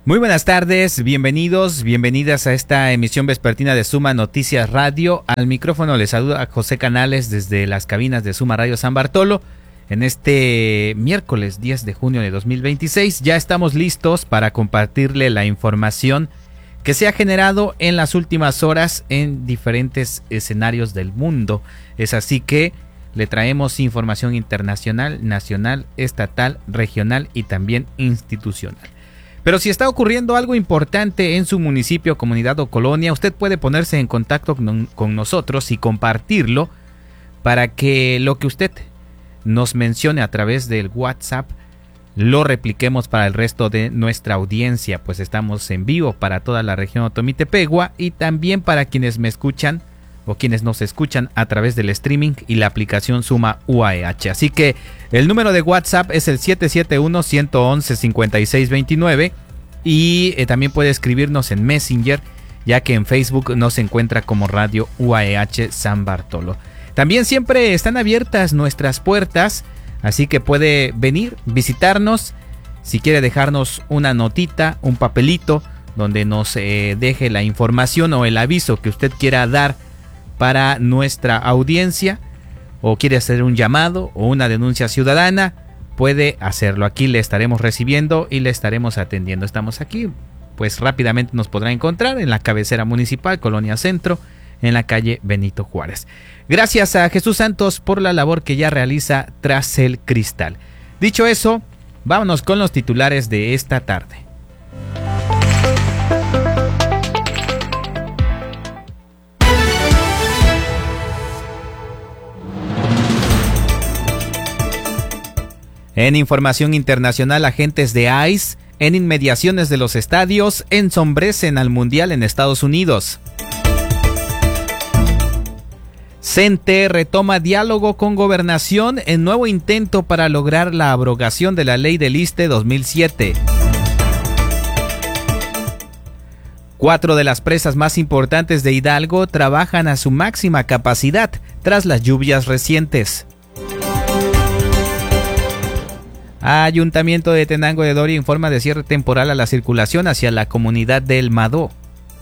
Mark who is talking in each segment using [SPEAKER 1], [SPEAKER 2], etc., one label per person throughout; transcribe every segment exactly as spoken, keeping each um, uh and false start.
[SPEAKER 1] Muy buenas tardes, bienvenidos, bienvenidas a esta emisión vespertina de Suma Noticias Radio. Al micrófono les saluda José Canales desde las cabinas de Suma Radio San Bartolo. En este miércoles diez de junio de dos mil veintiséis ya estamos listos para compartirle la información que se ha generado en las últimas horas en diferentes escenarios del mundo. Es así que le traemos información internacional, nacional, estatal, regional y también institucional. Pero si está ocurriendo algo importante en su municipio, comunidad o colonia, usted puede ponerse en contacto con nosotros y compartirlo para que lo que usted nos mencione a través del WhatsApp lo repliquemos para el resto de nuestra audiencia, pues estamos en vivo para toda la región Otomí-Tepegua y también para quienes me escuchan o quienes nos escuchan a través del streaming y la aplicación Suma U A E H. Así que el número de WhatsApp es el siete siete uno, uno uno uno, cinco seis dos nueve y eh, también puede escribirnos en Messenger, ya que en Facebook nos encuentra como Radio U A E H San Bartolo. También siempre están abiertas nuestras puertas, así que puede venir, visitarnos, si quiere dejarnos una notita, un papelito, donde nos eh, deje la información o el aviso que usted quiera dar para nuestra audiencia, o quiere hacer un llamado o una denuncia ciudadana, puede hacerlo. Aquí le estaremos recibiendo y le estaremos atendiendo. Estamos aquí, pues rápidamente nos podrá encontrar en la cabecera municipal, Colonia Centro, en la calle Benito Juárez. Gracias a Jesús Santos por la labor que ya realiza tras el cristal. Dicho eso, vámonos con los titulares de esta tarde. En información internacional, agentes de I C E en inmediaciones de los estadios ensombrecen al Mundial en Estados Unidos. CENTE retoma diálogo con Gobernación en nuevo intento para lograr la abrogación de la Ley del ISSSTE dos mil siete. Cuatro de las presas más importantes de Hidalgo trabajan a su máxima capacidad tras las lluvias recientes. Ayuntamiento de Tenango de Doria informa de cierre temporal a la circulación hacia la comunidad de El Madó.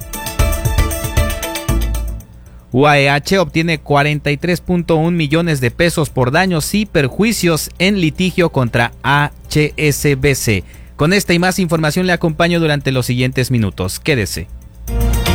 [SPEAKER 1] U A E H obtiene cuarenta y tres punto uno millones de pesos por daños y perjuicios en litigio contra H S B C. Con esta y más información le acompaño durante los siguientes minutos. Quédese.